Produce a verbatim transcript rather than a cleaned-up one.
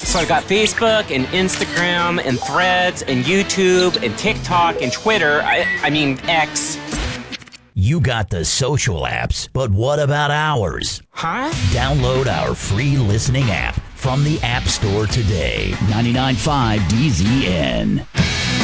So I got Facebook and Instagram and Threads and YouTube and TikTok and Twitter. I, I mean, X. You got the social apps, but what about ours? Huh? Download our free listening app from the App Store today. ninety-nine point five D Z N.